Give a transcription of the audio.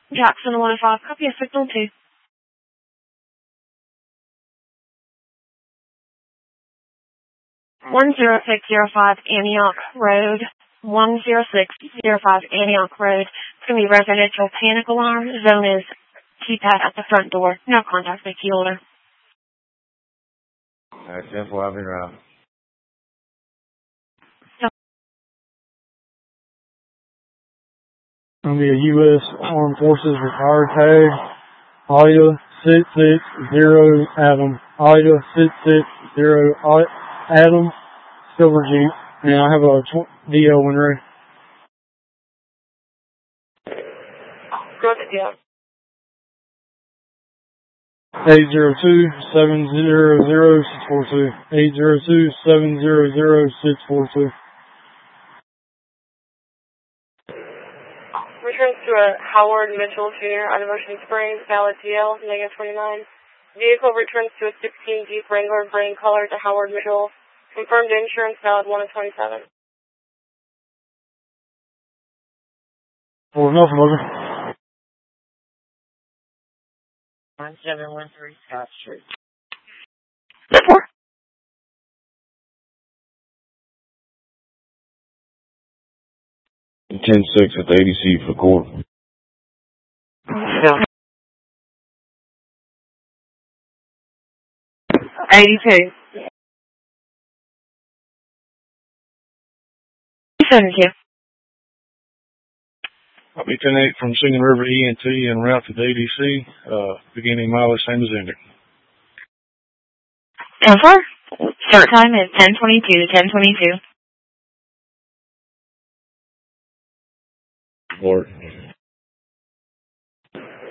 Jackson 105, copy a signal 2. 10605 Antioch Road. 10605 Antioch Road. It's going to be residential panic alarm. Zone is keypad at the front door. No contact with key holder. Alright, 10-4, I'll be around. Going to be a U.S. Armed Forces retired tag. AIDA 660 Adam. AIDA 660 Adam. Silver Jeep. And I have a DL when ready. Go to DL. 802-700-642. 802-700-642. Returns to a Howard Mitchell Jr. out of Ocean Springs, valid TL, -29. Vehicle returns to a 16 Jeep Wrangler, brain color to Howard Mitchell. Confirmed insurance, valid 1-27. Oh, nothing, brother. 1713 Scott Street. 10-6 at the ADC for court. Yeah. 82. 72. I'll be 10-8 from Singing River ENT en route to the ADC, beginning mileage same as ending. 10-4. Start time is 10:22. 10:22. Court.